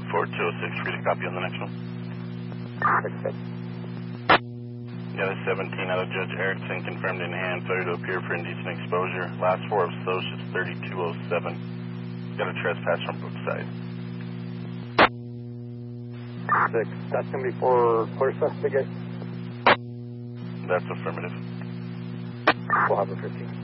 4206, free to copy on the next one. Got a 17 out of Judge Erickson, confirmed in hand, failure to appear for indecent exposure. Last four of social is 3207. Got a trespass from Brookside. 6, that's going to be for clear suspect, guys? That's affirmative. We'll have a 15.